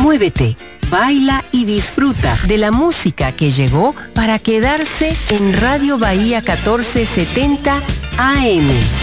Muévete, baila y disfruta de la música que llegó para quedarse en Radio Bahía 1470 AM.